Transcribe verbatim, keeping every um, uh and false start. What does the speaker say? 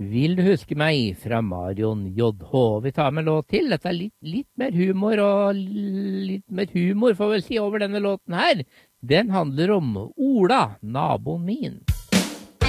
Vil du huske meg fra Marion J H? Vi tar med en låt til. Dette er litt, litt mer humor, og litt mer humor får vi si over denne låten her. Den handler om Ola, naboen min.